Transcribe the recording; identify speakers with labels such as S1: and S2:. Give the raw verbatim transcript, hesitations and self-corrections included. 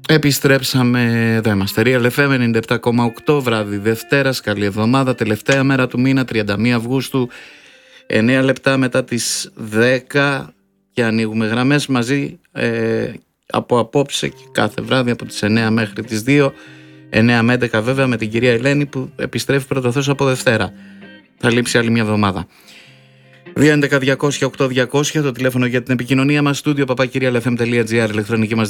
S1: Επιστρέψαμε, εδώ είμαστε. Real εφ εμ ενενήντα επτά κόμμα οκτώ, βράδυ Δευτέρας, καλή εβδομάδα, τελευταία μέρα του μήνα, τριάντα μία Αυγούστου, εννέα λεπτά μετά τις δέκα και ανοίγουμε γραμμές μαζί ε, από απόψε και κάθε βράδυ από τις εννέα μέχρι τις δύο, εννέα με έντεκα βέβαια, με την κυρία Ελένη που επιστρέφει πρώτο Θεός από Δευτέρα. Θα λείψει άλλη μια εβδομάδα. δύο έντεκα διακόσια οκτώ διακόσια το τηλέφωνο για την επικοινωνία μας, στούντιο παπάκυριαλεφm.gr, ηλεκτρονική μας